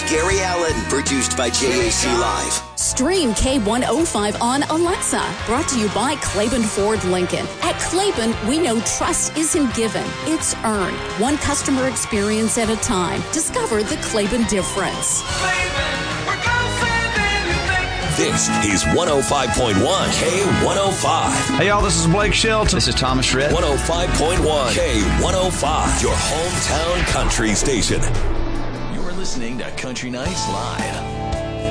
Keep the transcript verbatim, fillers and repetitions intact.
Gary Allen. Produced by J A C Live. Stream K one oh five on Alexa. Brought to you by Claiborne Ford Lincoln. At Claiborne, we know trust isn't given, it's earned. One customer experience at a time. Discover the Claiborne difference. This is one oh five point one K one oh five. Hey, y'all, this is Blake Shelton. This is Thomas Shred. one oh five point one K one oh five, your hometown country station. You're listening to Country Nights Live.